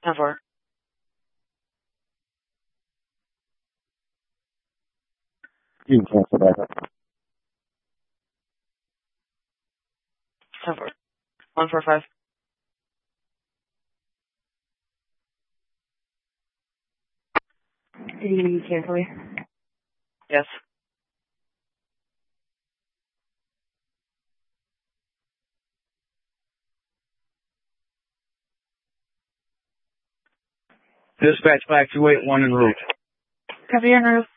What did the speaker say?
10-4. You can cancel that. 10-4. 145. Did you cancel me? Yes. Dispatch back 281 en route. Copy en route.